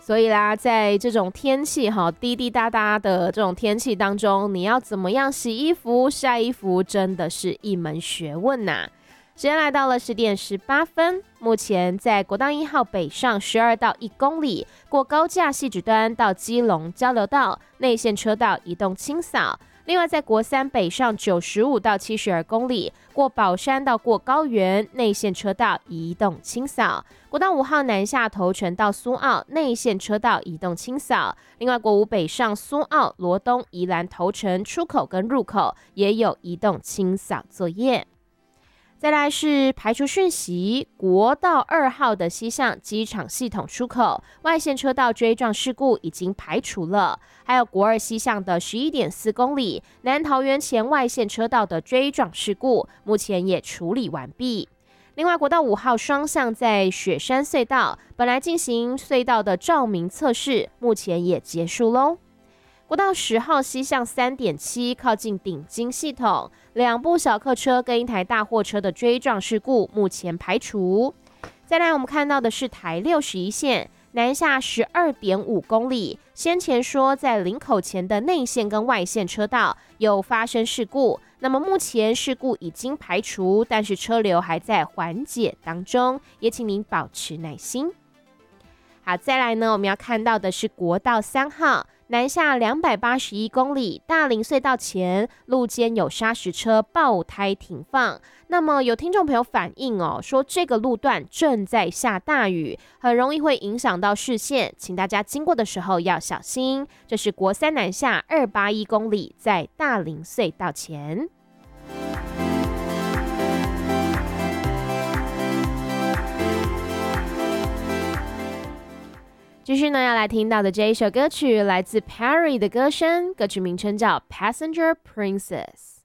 所以啦，在这种天气滴滴答答的这种天气当中，你要怎么样洗衣服、晒衣服，真的是一门学问呐。时间来到了10:18，目前在国道1号北上12到1公里，过高架汐止端到基隆交流道内线车道移动清扫。另外，在国3北上95到72公里，过宝山到过高原内线车道移动清扫。国道5号南下头城到苏澳内线车道移动清扫。另外，国5北上苏澳、罗东、宜兰头城出口跟入口也有移动清扫作业。再来是排除讯息，国道2号的西向机场系统出口外线车道追撞事故已经排除了，还有国2西向的11.4公里南桃园前外线车道的追撞事故，目前也处理完毕。另外，国道5号双向在雪山隧道本来进行隧道的照明测试，目前也结束喽。国道10号西向3.7靠近顶金系统，2部小客车跟1台大货车的追撞事故目前排除。再来，我们看到的是台61线南下12.5公里，先前说在林口前的内线跟外线车道有发生事故，那么目前事故已经排除，但是车流还在缓解当中，也请您保持耐心。好，再来呢，我们要看到的是国道3号南下281公里，大林隧道前路肩有砂石车爆胎停放。那么有听众朋友反映说这个路段正在下大雨，很容易会影响到视线，请大家经过的时候要小心。这是国3南下281公里，在大林隧道前。继续呢，要来听到的这一首歌曲来自 Perry 的歌声，歌曲名称叫 Passenger Princess。